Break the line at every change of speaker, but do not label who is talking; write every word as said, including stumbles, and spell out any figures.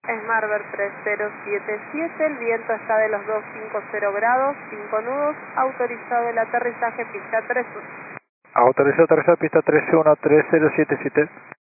Smarbird tres cero siete siete, el viento está de los dos cincuenta grados, cinco nudos, autorizado el aterrizaje pista tres uno.
Autorizado aterrizaje pista tres uno, tres cero siete siete.